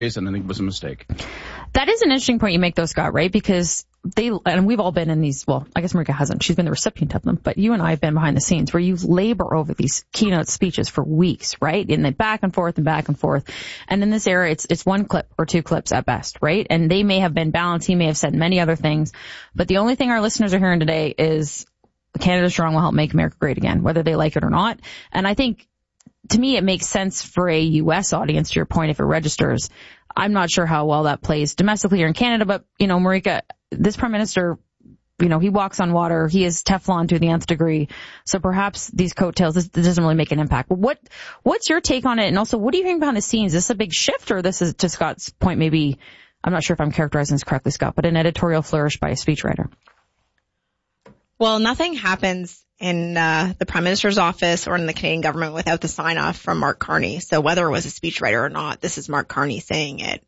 and I think it was a mistake. That is an interesting point you make, though, Scott, right? Because and we've all been in these, well, I guess Marika hasn't. She's been the recipient of them. But you and I have been behind the scenes where you labor over these keynote speeches for weeks, right? And then back and forth and back and forth. And in this era, it's one clip or two clips at best, right? And they may have been balanced. He may have said many other things. But the only thing our listeners are hearing today is Canada Strong will help make America great again, whether they like it or not. And I think, to me, it makes sense for a U.S. audience, to your point, if it registers. I'm not sure how well that plays domestically here in Canada, but, Marika, this Prime Minister, he walks on water. He is Teflon to the nth degree. So perhaps these coattails, this doesn't really make an impact. But what's your take on it? And also, what are you hearing behind the scenes? Is this a big shift, or this is, to Scott's point, maybe, I'm not sure if I'm characterizing this correctly, Scott, but an editorial flourish by a speechwriter? Well, nothing happens in the Prime Minister's office or in the Canadian government without the sign-off from Mark Carney. So whether it was a speechwriter or not, this is Mark Carney saying it.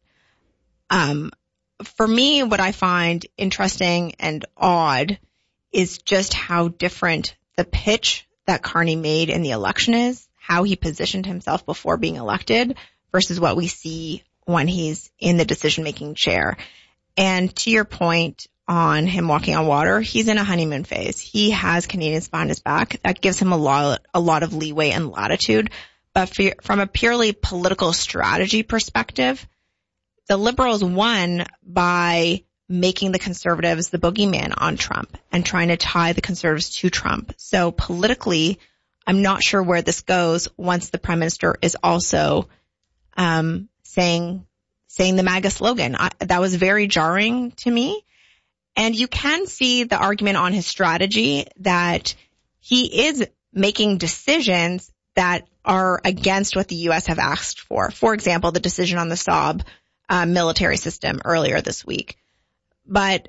For me, what I find interesting and odd is just how different the pitch that Carney made in the election is, how he positioned himself before being elected versus what we see when he's in the decision-making chair. And to your point on him walking on water, he's in a honeymoon phase. He has Canadians behind his back. That gives him a lot of leeway and latitude. But from a purely political strategy perspective, the Liberals won by making the Conservatives the boogeyman on Trump and trying to tie the Conservatives to Trump. So politically, I'm not sure where this goes once the Prime Minister is also saying the MAGA slogan. That was very jarring to me. And you can see the argument on his strategy that he is making decisions that are against what the U.S. have asked for. For example, the decision on the Saab military system earlier this week. But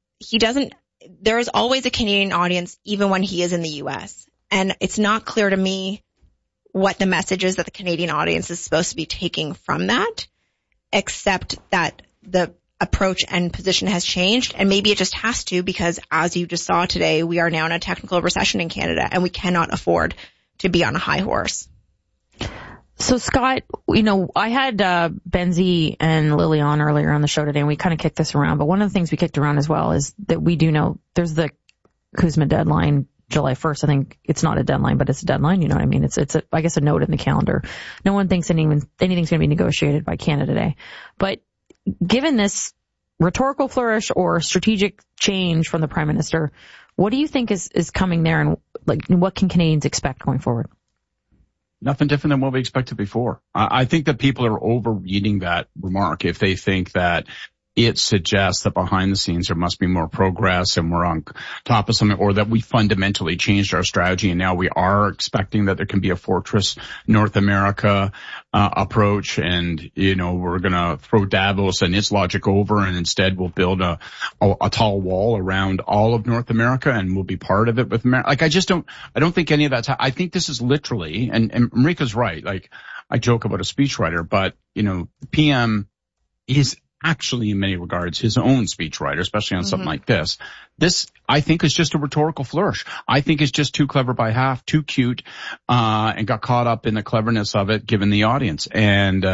there is always a Canadian audience even when he is in the U.S. And it's not clear to me what the message is that the Canadian audience is supposed to be taking from that, except that the approach and position has changed. And maybe it just has to, because as you just saw today, we are now in a technical recession in Canada and we cannot afford to be on a high horse. So Scott, I had Benzie and Lily on earlier on the show today, and we kind of kicked this around. But one of the things we kicked around as well is that we do know there's the Kuzma deadline, July 1st. I think it's not a deadline, but it's a deadline. You know what I mean? It's I guess a note in the calendar. No one thinks anything's going to be negotiated by Canada today. But given this rhetorical flourish or strategic change from the Prime Minister, what do you think is coming there, and what can Canadians expect going forward? Nothing different than what we expected before. I think that people are overreading that remark if they think that it suggests that behind the scenes there must be more progress and we're on top of something, or that we fundamentally changed our strategy and now we are expecting that there can be a fortress North America approach, and we're going to throw Davos and its logic over, and instead we'll build a tall wall around all of North America and we'll be part of it with America. I don't think any of that's, I think this is literally, and Marika's right, I joke about a speechwriter, but the PM is actually in many regards his own speechwriter, especially on something like this. This, I think, is just a rhetorical flourish. I think it's just too clever by half, too cute, and got caught up in the cleverness of it given the audience. And,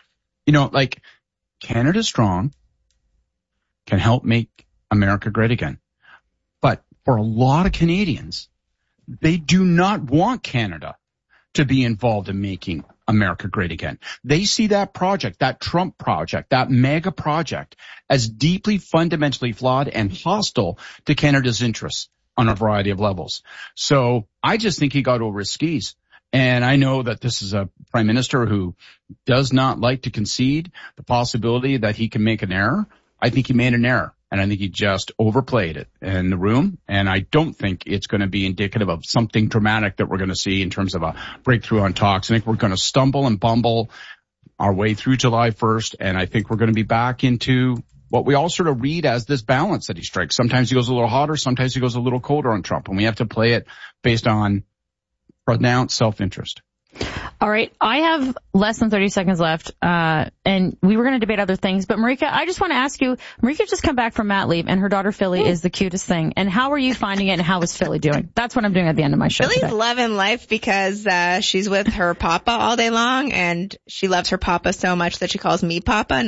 Canada Strong can help make America great again. But for a lot of Canadians, they do not want Canada to be involved in making America great again. They see that project, that Trump project, that mega project, as deeply fundamentally flawed and hostile to Canada's interests on a variety of levels. So I just think he got over his skis. And I know that this is a Prime Minister who does not like to concede the possibility that he can make an error. I think he made an error. And I think he just overplayed it in the room. And I don't think it's going to be indicative of something dramatic that we're going to see in terms of a breakthrough on talks. I think we're going to stumble and bumble our way through July 1st. And I think we're going to be back into what we all sort of read as this balance that he strikes. Sometimes he goes a little hotter. Sometimes he goes a little colder on Trump. And we have to play it based on pronounced self-interest. All right. I have less than 30 seconds left, and we were going to debate other things. But Marika, I just want to ask you, Marika just come back from mat leave, and her daughter Philly is the cutest thing. And how are you finding it, and how is Philly doing? That's what I'm doing at the end of my show Philly's today. loving life because she's with her papa all day long, and she loves her papa so much that she calls me papa.